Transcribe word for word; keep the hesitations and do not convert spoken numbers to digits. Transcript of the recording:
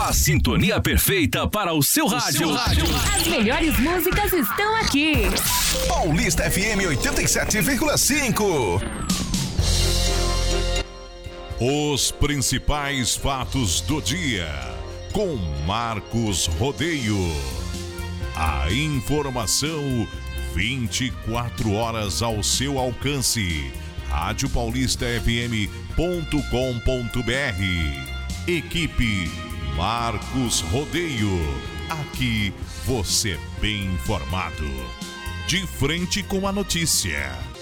A sintonia perfeita para o seu rádio. O seu rádio. As melhores músicas estão aqui. Paulista F M oitenta e sete vírgula cinco. Os principais fatos do dia, com Marcos Rodeio. A informação vinte e quatro horas ao seu alcance. rádio paulista f m ponto com ponto b r. Equipe Marcos Rodeio. Aqui você é bem informado. De frente com a notícia.